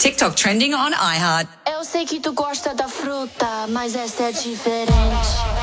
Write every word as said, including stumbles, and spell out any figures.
TikTok trending on iHeart. Eu sei que tu gosta da fruta, mas essa é diferente.